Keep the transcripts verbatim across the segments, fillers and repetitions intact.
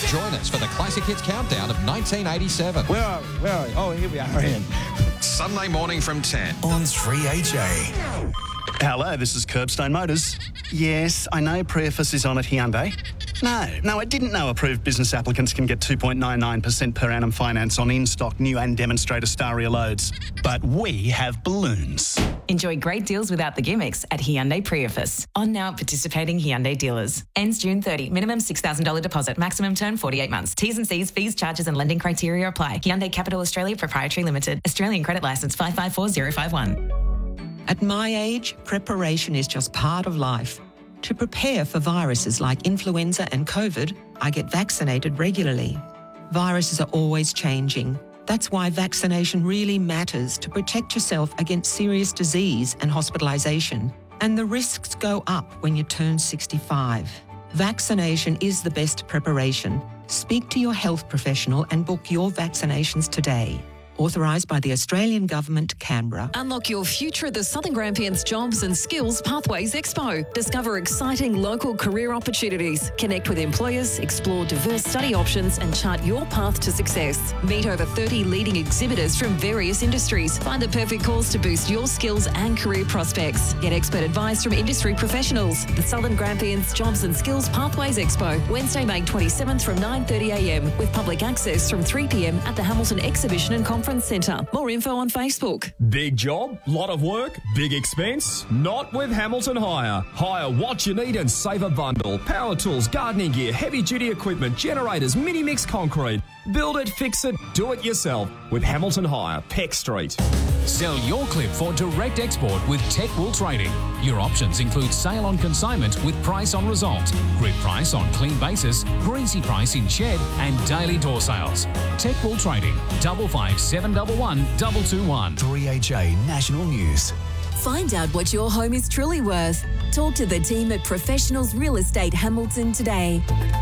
Join us for the Classic Hits Countdown of nineteen eighty-seven. Where are we? Where are we? Oh, here we are again. Sunday morning from ten. On three H A. Hello, this is Curbstone Motors. Yes, I know Preface is on at Hyundai. No, no, I didn't know approved business applicants can get two point nine nine percent per annum finance on in-stock new and demonstrator Staria loads. But we have balloons. Enjoy great deals without the gimmicks at Hyundai Preface. On now at participating Hyundai dealers. Ends June thirtieth. Minimum six thousand dollars deposit. Maximum term forty-eight months. T's and C's, fees, charges and lending criteria apply. Hyundai Capital Australia Proprietary Limited. Australian credit licence five five four zero five one. At my age, preparation is just part of life. To prepare for viruses like influenza and COVID, I get vaccinated regularly. Viruses are always changing. That's why vaccination really matters to protect yourself against serious disease and hospitalisation. And the risks go up when you turn sixty-five. Vaccination is the best preparation. Speak to your health professional and book your vaccinations today. Authorised by the Australian Government, Canberra. Unlock your future at the Southern Grampians Jobs and Skills Pathways Expo. Discover exciting local career opportunities. Connect with employers, explore diverse study options and chart your path to success. Meet over thirty leading exhibitors from various industries. Find the perfect course to boost your skills and career prospects. Get expert advice from industry professionals. The Southern Grampians Jobs and Skills Pathways Expo, Wednesday, May twenty-seventh from nine thirty a m with public access from three p m at the Hamilton Exhibition and Conference Centre. More info on Facebook. Big job, lot of work, big expense? Not with Hamilton Hire. Hire what you need and save a bundle. Power tools, gardening gear, heavy duty equipment, generators, mini mix concrete. Build it, fix it, do it yourself with Hamilton Hire, Peck Street. Sell your clip for direct export with Tech Wool Trading. Your options include sale on consignment with price on result, grid price on clean basis, greasy price in shed and daily door sales. Tech Wool Trading, double five seven one one double two one. three H A National News. Find out what your home is truly worth. Talk to the team at Professionals Real Estate Hamilton today.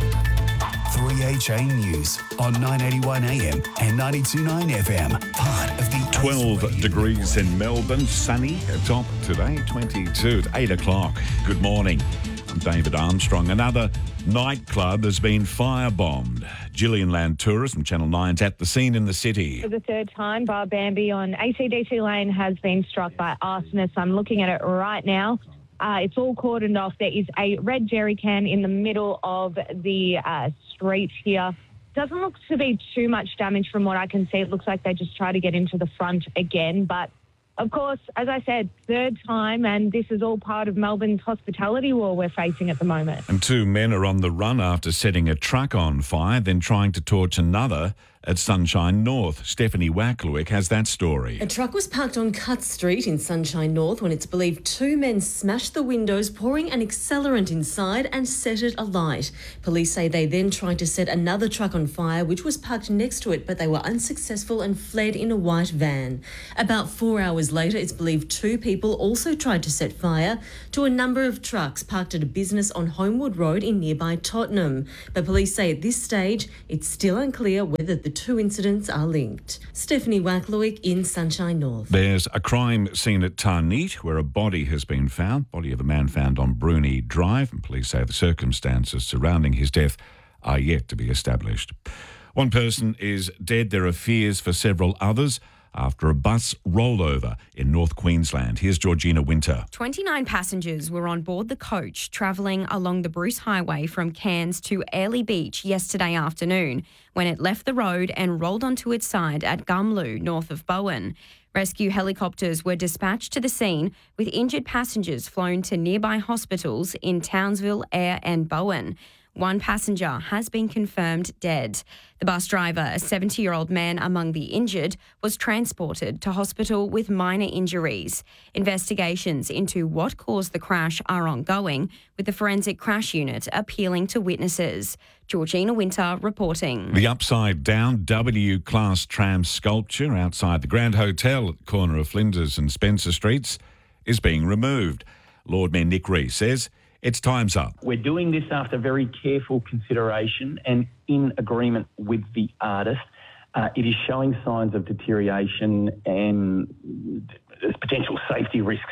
three H A News on nine eighty-one A M and ninety-two point nine F M. Part of the twelve degrees in Melbourne, sunny, top today, twenty-two at eight o'clock. Good morning. I'm David Armstrong. Another nightclub has been firebombed. Gillian Land Tourist from Channel nine's at the scene in the city. For the third time, Bar Bambi on A C D C Lane has been struck by arsonists. I'm looking at it right now. Uh, it's all cordoned off. There is a red jerry can in the middle of the uh, street here. Doesn't look to be too much damage from what I can see. It looks like they just try to get into the front again. But, of course, as I said, third time, and this is all part of Melbourne's hospitality war we're facing at the moment. And two men are on the run after setting a truck on fire, then trying to torch another at Sunshine North. Stephanie Wacklewick has that story. A truck was parked on Cut Street in Sunshine North when it's believed two men smashed the windows, pouring an accelerant inside and set it alight. Police say they then tried to set another truck on fire, which was parked next to it, but they were unsuccessful and fled in a white van. About four hours later, it's believed two people also tried to set fire to a number of trucks parked at a business on Homewood Road in nearby Tottenham. But police say at this stage, it's still unclear whether the two incidents are linked. Stephanie Wacklewick in Sunshine North. There's a crime scene at Tarneet where a body has been found. Body of a man found on Bruni Drive, and police say the circumstances surrounding his death are yet to be established. One person is dead. There are fears for several others after a bus rollover in North Queensland. Here's Georgina Winter. twenty-nine passengers were on board the coach travelling along the Bruce Highway from Cairns to Airlie Beach yesterday afternoon when it left the road and rolled onto its side at Gumlu, north of Bowen. Rescue helicopters were dispatched to the scene with injured passengers flown to nearby hospitals in Townsville, Ayr and Bowen. One passenger has been confirmed dead. The bus driver, a seventy-year-old man among the injured, was transported to hospital with minor injuries. Investigations into what caused the crash are ongoing, with the Forensic Crash Unit appealing to witnesses. Georgina Winter reporting. The upside-down W-class tram sculpture outside the Grand Hotel at the corner of Flinders and Spencer Streets is being removed. Lord Mayor Nick Rees says its time's up. We're doing this after very careful consideration and in agreement with the artist. Uh, it is showing signs of deterioration and there's potential safety risks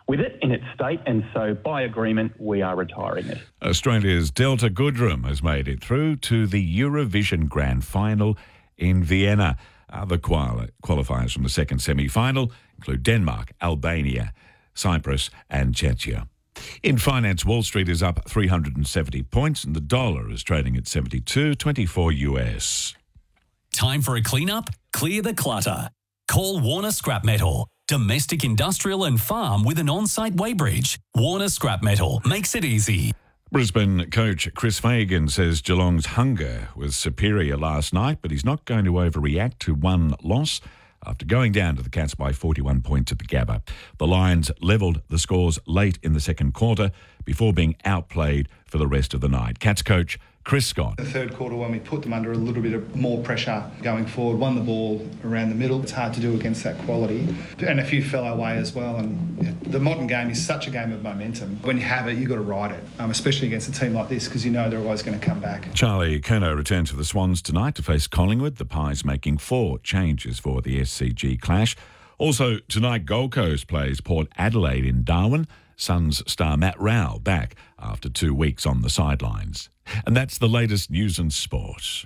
with it in its state, and so by agreement we are retiring it. Australia's Delta Goodrem has made it through to the Eurovision Grand Final in Vienna. Other quali- qualifiers from the second semi-final include Denmark, Albania, Cyprus and Czechia. In finance, Wall Street is up three hundred seventy points and the dollar is trading at seventy-two twenty-four U S. Time for a clean-up? Clear the clutter. Call Warner Scrap Metal. Domestic, industrial and farm with an on-site weighbridge. Warner Scrap Metal makes it easy. Brisbane coach Chris Fagan says Geelong's hunger was superior last night, but he's not going to overreact to one loss after going down to the Cats by forty-one points at the Gabba. The Lions levelled the scores late in the second quarter before being outplayed for the rest of the night. Cats coach Chris Scott. The third quarter, when we put them under a little bit of more pressure going forward, won the ball around the middle. It's hard to do against that quality. And a few fell our way as well. And the modern game is such a game of momentum. When you have it, you've got to ride it, um, especially against a team like this, because you know they're always going to come back. Charlie Curnow returns for the Swans tonight to face Collingwood. The Pies making four changes for the S C G clash. Also tonight, Gold Coast plays Port Adelaide in Darwin. Suns star Matt Rowell back after two weeks on the sidelines. And that's the latest news and sport.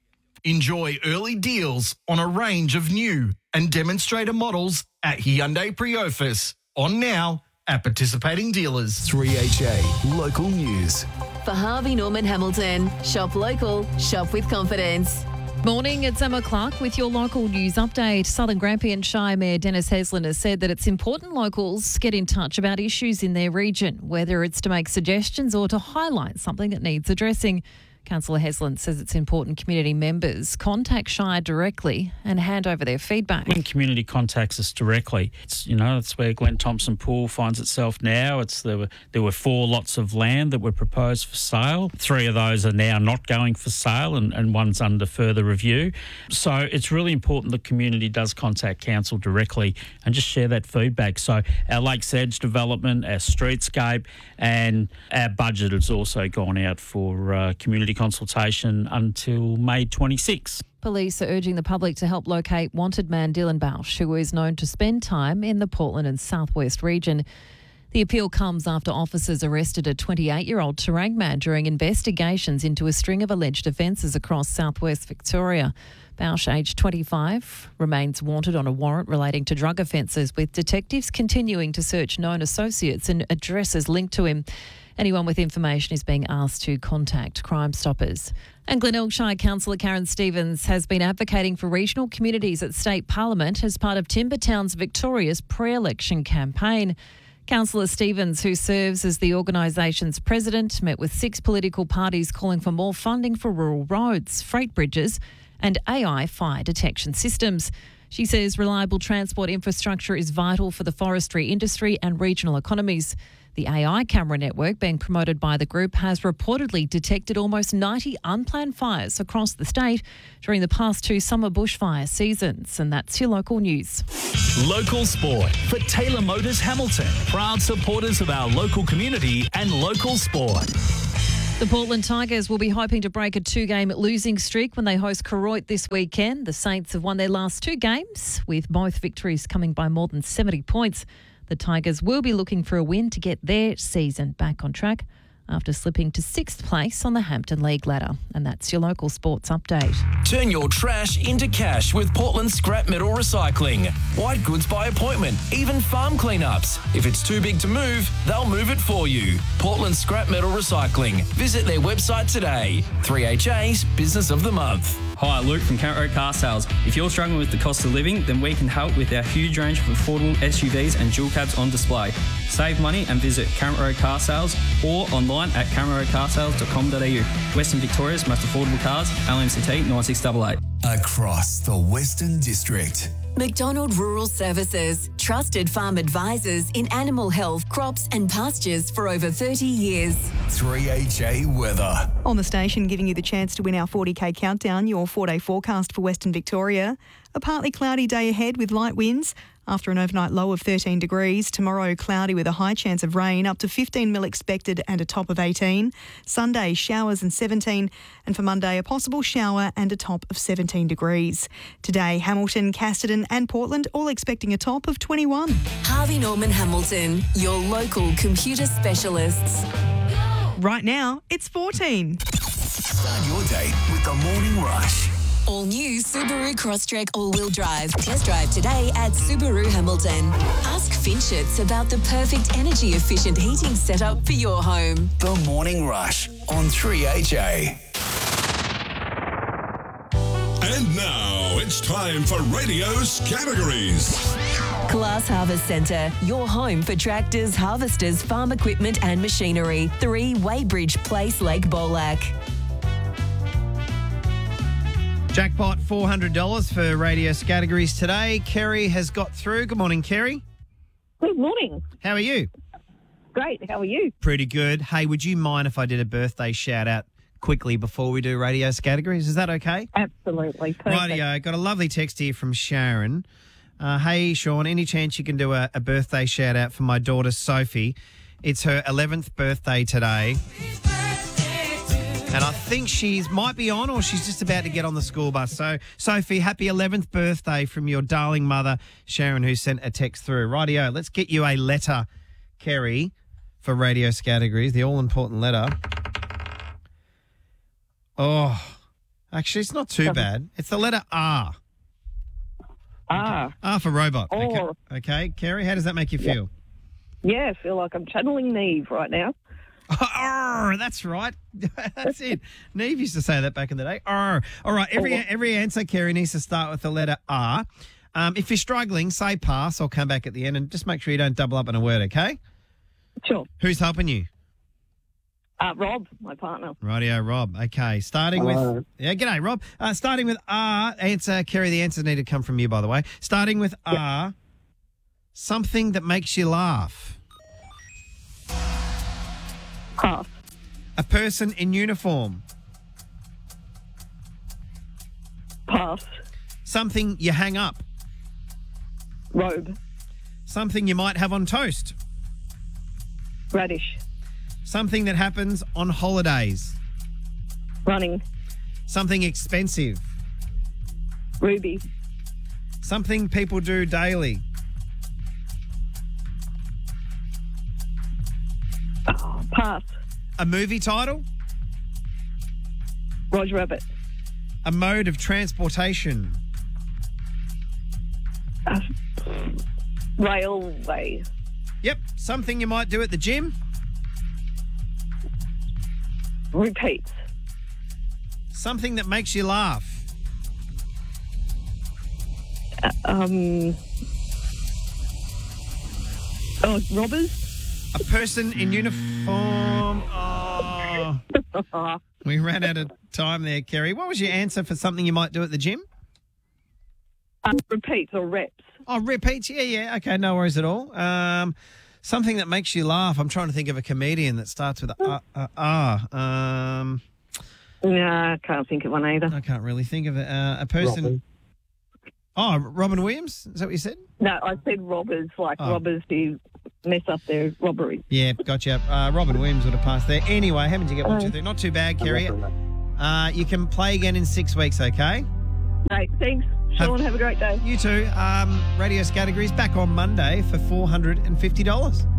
Enjoy early deals on a range of new and demonstrator models at Hyundai Priofis. On now at participating dealers. three H A Local News. For Harvey Norman Hamilton, shop local, shop with confidence. Morning, it's Emma Clark with your local news update. Southern Grampian Shire Mayor Dennis Heslin has said that it's important locals get in touch about issues in their region, whether it's to make suggestions or to highlight something that needs addressing. Councillor Heslin says it's important community members contact Shire directly and hand over their feedback. When community contacts us directly, it's, you know, that's where Glen Thompson Pool finds itself now. It's there were there were four lots of land that were proposed for sale. Three of those are now not going for sale, and, and one's under further review. So it's really important the community does contact council directly and just share that feedback. So our Lakes Edge development, our streetscape, and our budget has also gone out for uh, community consultation until May twenty-sixth. Police are urging the public to help locate wanted man Dylan Bausch, who is known to spend time in the Portland and Southwest region. The appeal comes after officers arrested a twenty-eight-year-old Terang man during investigations into a string of alleged offences across southwest Victoria. Bausch, aged twenty-five, remains wanted on a warrant relating to drug offences, with detectives continuing to search known associates and addresses linked to him. Anyone with information is being asked to contact Crime Stoppers. And Glenelg Shire Councillor Karen Stevens has been advocating for regional communities at State Parliament as part of Timbertown's Victoria's pre-election campaign. Councillor Stevens, who serves as the organisation's president, met with six political parties calling for more funding for rural roads, freight bridges and A I fire detection systems. She says reliable transport infrastructure is vital for the forestry industry and regional economies. The A I camera network being promoted by the group has reportedly detected almost ninety unplanned fires across the state during the past two summer bushfire seasons. And that's your local news. Local sport for Taylor Motors Hamilton. Proud supporters of our local community and local sport. The Portland Tigers will be hoping to break a two-game losing streak when they host Koroit this weekend. The Saints have won their last two games, with both victories coming by more than seventy points. The Tigers will be looking for a win to get their season back on track after slipping to sixth place on the Hampton League ladder. And that's your local sports update. Turn your trash into cash with Portland Scrap Metal Recycling. White goods by appointment, even farm cleanups. If it's too big to move, they'll move it for you. Portland Scrap Metal Recycling. Visit their website today. three H A's Business of the Month. Hi, Luke from Camp Road Car Sales. If you're struggling with the cost of living, then we can help with our huge range of affordable S U Vs and dual cabs on display. Save money and visit Camp Road Car Sales or online at camp road car sales dot com dot a u. Western Victoria's most affordable cars, L M C T nine six eight eight. Across the Western District. McDonald Rural Services, trusted farm advisors in animal health, crops and pastures for over thirty years. three H A weather. On the station, giving you the chance to win our forty K countdown, your four-day forecast for Western Victoria. A partly cloudy day ahead with light winds. After an overnight low of thirteen degrees, tomorrow cloudy with a high chance of rain, up to fifteen mil expected and a top of eighteen. Sunday, showers and seventeen. And for Monday, a possible shower and a top of seventeen degrees. Today, Hamilton, Casterton and Portland all expecting a top of twenty. twenty-one. Harvey Norman Hamilton, your local computer specialists. Right now, it's fourteen. Start your day with the Morning Rush. All new Subaru Crosstrek all-wheel drive. Test drive today at Subaru Hamilton. Ask Finchets about the perfect energy-efficient heating setup for your home. The Morning Rush on three H A. And now it's time for Radio's Categories. Glass Harvest Centre, your home for tractors, harvesters, farm equipment and machinery. three Weybridge Place, Lake Bolac. Jackpot four hundred dollars for Radio's Categories today. Kerry has got through. Good morning, Kerry. Good morning. How are you? Great. How are you? Pretty good. Hey, would you mind if I did a birthday shout out quickly before we do Radio's Categories? Is that okay? Absolutely. Perfect. Rightio. Got a lovely text here from Sharon. Uh, hey, Sean, any chance you can do a, a birthday shout out for my daughter, Sophie? It's her eleventh birthday today. And I think she's might be on or she's just about to get on the school bus. So, Sophie, happy eleventh birthday from your darling mother, Sharon, who sent a text through. Rightio, let's get you a letter, Kerry, for Radio's Categories, the all-important letter. Oh, actually, it's not too bad. It's the letter R. R. R for robot. Oh. Okay, okay. Kerry, how does that make you feel? Yeah, I feel like I'm channeling Neve right now. Oh, that's right. That's it. Neve used to say that back in the day. Oh, all right. Every every answer, Kerry, needs to start with the letter R. Um, if you're struggling, say pass. I'll come back at the end and just make sure you don't double up on a word, okay? Sure. Who's helping you? Uh, Rob, my partner. Rightio, Rob. Okay, starting Hello. with... Yeah, g'day, Rob. Uh, starting with R. Answer, Kerry, the answers need to come from you, by the way. Starting with R, something that makes you laugh. Pass. A person in uniform. Pass. Something you hang up. Robe. Something you might have on toast. Radish. Something that happens on holidays. Running. Something expensive. Ruby. Something people do daily. Oh, pass. A movie title. Roger Rabbit. A mode of transportation. Uh, railway. Yep. Something you might do at the gym. Repeat. Something that makes you laugh. Uh, um. Oh, robbers. A person in uniform. Oh. We ran out of time there, Kerry. What was your answer for something you might do at the gym? Uh, repeats or reps. Oh, repeats. Yeah, yeah. Okay, no worries at all. Um, something that makes you laugh. I'm trying to think of a comedian that starts with a uh, uh, ah. Um, no, I can't think of one either. I can't really think of it. Uh, a person. Robin. Oh, Robin Williams? Is that what you said? No, I said robbers, like Oh. robbers who mess up their robbery. Yeah, gotcha. Uh, Robin Williams would have passed there. Anyway, how did you get one, Oh. two, three? Not too bad, Kerry. Uh, you can play again in six weeks, okay? Great, thanks. Sean, have, have a great day. You too. Um, Radio's Categories back on Monday for four hundred fifty dollars.